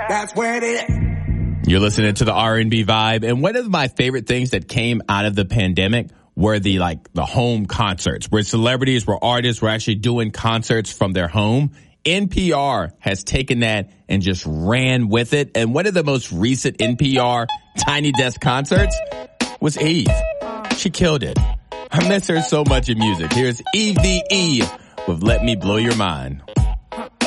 That's where it is. You're listening to the R&B Vibe, and one of my favorite things that came out of the pandemic were the home concerts, where celebrities, where artists were actually doing concerts from their home. NPR has taken that and just ran with it, and one of the most recent NPR Tiny Desk concerts was Eve. She killed it. I miss her so much in music. Here's EVE with Let Me Blow Your Mind.